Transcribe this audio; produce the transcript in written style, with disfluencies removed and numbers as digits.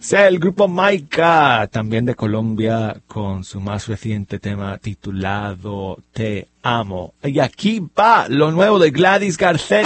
Sea el grupo Maika, también de Colombia, con su más reciente tema titulado Te Amo. Y aquí va lo nuevo de Gladys Garcet.